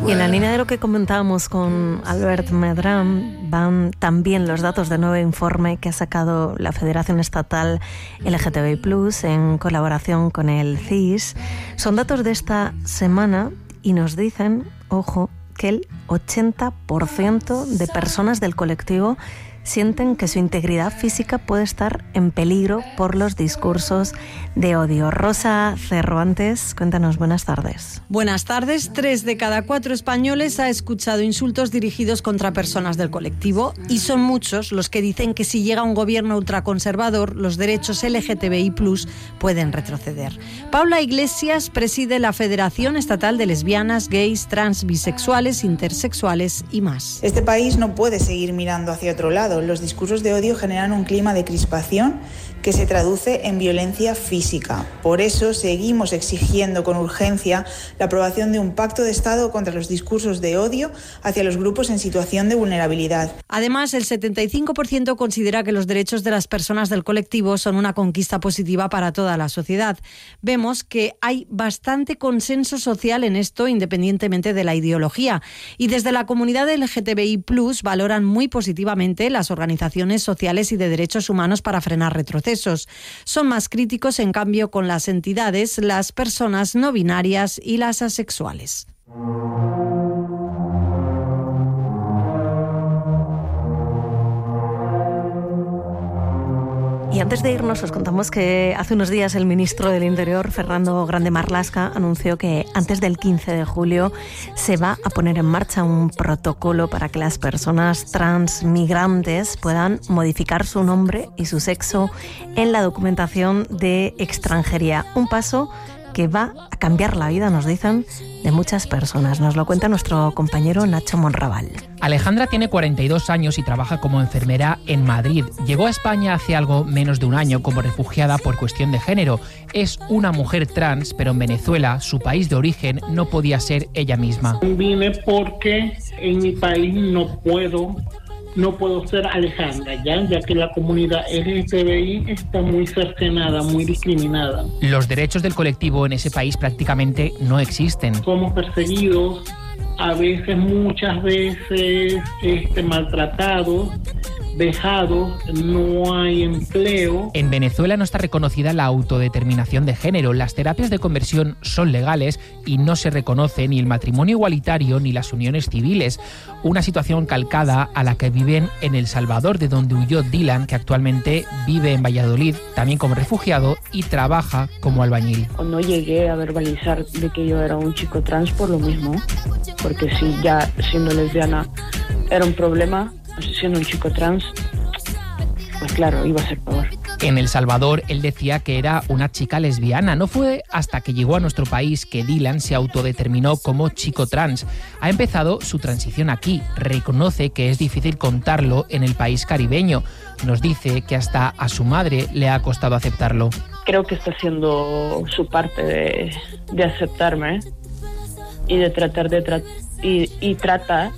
Y en la línea de lo que comentábamos con Albert Medran, van también los datos del nuevo informe que ha sacado la Federación Estatal LGTBI+, en colaboración con el CIS. Son datos de esta semana y nos dicen, ojo, que el 80% de personas del colectivo sienten que su integridad física puede estar en peligro por los discursos de odio. Rosa Cervantes, cuéntanos, buenas tardes. Buenas tardes. 3 de cada 4 españoles ha escuchado insultos dirigidos contra personas del colectivo y son muchos los que dicen que si llega un gobierno ultraconservador, los derechos LGTBI+ pueden retroceder. Paula Iglesias preside la Federación Estatal de Lesbianas, Gays, Trans, Bisexuales, Intersexuales y más. Este país no puede seguir mirando hacia otro lado. Los discursos de odio generan un clima de crispación que se traduce en violencia física. Por eso seguimos exigiendo con urgencia la aprobación de un pacto de Estado contra los discursos de odio hacia los grupos en situación de vulnerabilidad. Además, el 75% considera que los derechos de las personas del colectivo son una conquista positiva para toda la sociedad. Vemos que hay bastante consenso social en esto, independientemente de la ideología. Y desde la comunidad LGTBI+ valoran muy positivamente las organizaciones sociales y de derechos humanos para frenar retrocesos. Son más críticos, en cambio, con las entidades, las personas no binarias y las asexuales. Y antes de irnos, os contamos que hace unos días el ministro del Interior, Fernando Grande Marlaska, anunció que antes del 15 de julio se va a poner en marcha un protocolo para que las personas transmigrantes puedan modificar su nombre y su sexo en la documentación de extranjería. Un paso que va a cambiar la vida, nos dicen, de muchas personas. Nos lo cuenta nuestro compañero Nacho Monraval. Alejandra tiene 42 años y trabaja como enfermera en Madrid. Llegó a España hace algo menos de un año como refugiada por cuestión de género. Es una mujer trans, pero en Venezuela, su país de origen, no podía ser ella misma. Vine porque en mi país no puedo ser Alejandra, ya que la comunidad LGTBI está muy cercenada, muy discriminada. Los derechos del colectivo en ese país prácticamente no existen. Somos perseguidos, a veces, muchas veces, maltratados, dejados, no hay empleo. En Venezuela no está reconocida la autodeterminación de género. Las terapias de conversión son legales y no se reconoce ni el matrimonio igualitario ni las uniones civiles. Una situación calcada a la que viven en El Salvador, de donde huyó Dylan, que actualmente vive en Valladolid, también como refugiado, y trabaja como albañil. No llegué a verbalizar de que yo era un chico trans por lo mismo, porque si ya siendo lesbiana era un problema, siendo un chico trans, pues claro, iba a ser peor. En El Salvador, él decía que era una chica lesbiana. No fue hasta que llegó a nuestro país que Dylan se autodeterminó como chico trans. Ha empezado su transición aquí. Reconoce que es difícil contarlo en el país caribeño. Nos dice que hasta a su madre le ha costado aceptarlo. Creo que está haciendo su parte de aceptarme y de tratar y trata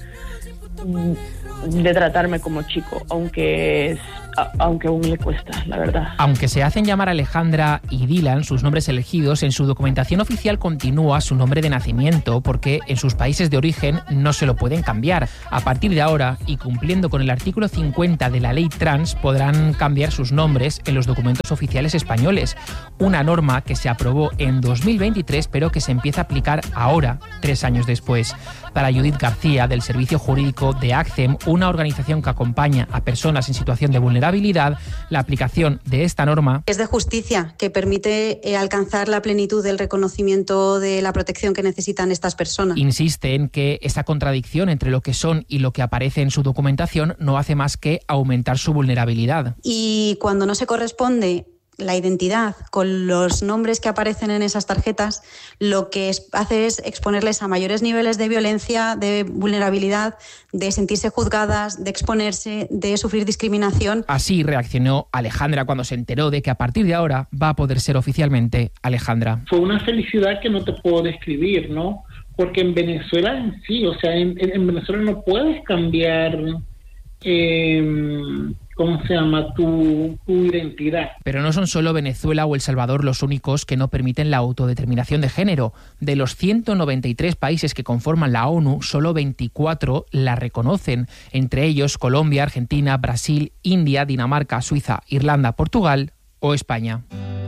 de tratarme como chico, aunque aún le cuesta, la verdad. Aunque se hacen llamar Alejandra y Dylan, sus nombres elegidos, en su documentación oficial continúa su nombre de nacimiento, porque en sus países de origen no se lo pueden cambiar. A partir de ahora, y cumpliendo con el artículo 50 de la ley trans, podrán cambiar sus nombres en los documentos oficiales españoles. Una norma que se aprobó en 2023, pero que se empieza a aplicar ahora, 3 años después. Para Judith García, del Servicio Jurídico de ACCEM, una organización que acompaña a personas en situación de vulnerabilidad, la aplicación de esta norma es de justicia, que permite alcanzar la plenitud del reconocimiento de la protección que necesitan estas personas. Insiste en que esa contradicción entre lo que son y lo que aparece en su documentación no hace más que aumentar su vulnerabilidad. Y cuando no se corresponde la identidad con los nombres que aparecen en esas tarjetas, lo que hace es exponerles a mayores niveles de violencia, de vulnerabilidad, de sentirse juzgadas, de exponerse, de sufrir discriminación. Así reaccionó Alejandra cuando se enteró de que a partir de ahora va a poder ser oficialmente Alejandra. Fue una felicidad que no te puedo describir, ¿no? Porque en Venezuela en sí, o sea, en Venezuela no puedes cambiar tu identidad. Pero no son solo Venezuela o El Salvador los únicos que no permiten la autodeterminación de género. De los 193 países que conforman la ONU, solo 24 la reconocen, entre ellos Colombia, Argentina, Brasil, India, Dinamarca, Suiza, Irlanda, Portugal o España.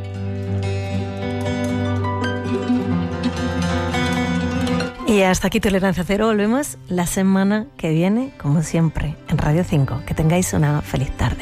Y hasta aquí Tolerancia Cero. Volvemos la semana que viene, como siempre, en Radio 5. Que tengáis una feliz tarde.